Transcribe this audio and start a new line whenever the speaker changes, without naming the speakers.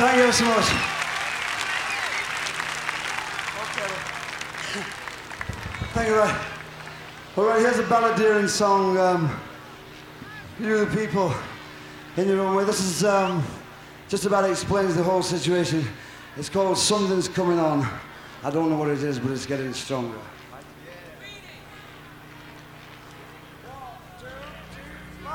Thank you so much. Thank you, right. All right, here's a balladeering song. You, the people, in your own way. This is just about explains the whole situation. It's called Something's Coming On. I don't know what it is, but it's getting stronger.